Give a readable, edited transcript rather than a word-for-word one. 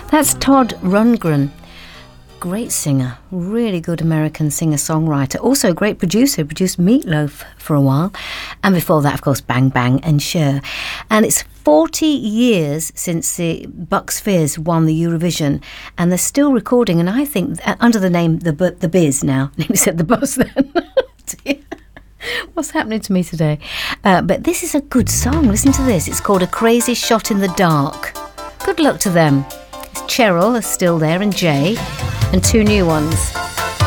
That's Todd Rundgren. Great singer, really good American singer-songwriter. Also a great producer, produced Meatloaf for a while. And before that, of course, Bang Bang and Cher. And it's 40 years since the Bucks Fizz won the Eurovision. And they're still recording, and I think under the name The Biz now. Nearly said The Buzz then. What's happening to me today? But this is a good song. Listen to this. It's called A Crazy Shot in the Dark. Good luck to them. Cheryl is still there, and Jay, and two new ones.